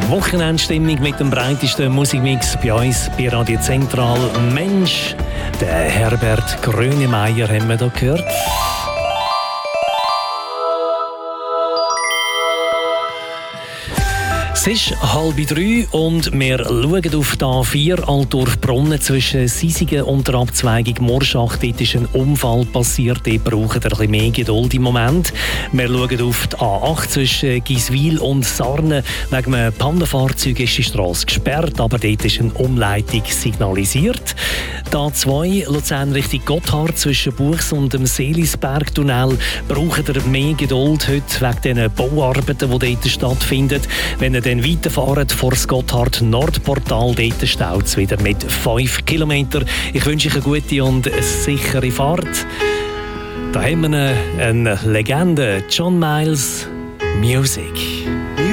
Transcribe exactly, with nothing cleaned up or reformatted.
Wochenendstimmung mit dem breitesten Musikmix bei uns bei Radio Zentral. Mensch, der Herbert Grönemeyer haben wir hier gehört. Es ist halb drei und wir schauen auf die A vier Altdorf-Brunnen zwischen Sisigen und der Abzweigung Morschach. Dort ist ein Unfall passiert, dort braucht ihr ein bisschen mehr Geduld im Moment. Wir schauen auf die A acht zwischen Giswil und Sarnen. Wegen einem Pannenfahrzeug ist die Strasse gesperrt, aber dort ist eine Umleitung signalisiert. Die A zwei Luzern Richtung Gotthard zwischen Buchs und dem Seelisbergtunnel braucht ihr mehr Geduld heute wegen den Bauarbeiten, die dort stattfinden. Wenn ihr dann weiterfahrt vor das Gotthard Nordportal, dort staut es wieder mit fünf Kilometern. Ich wünsche euch eine gute und eine sichere Fahrt. Da haben wir eine, eine Legende, John Miles, Music.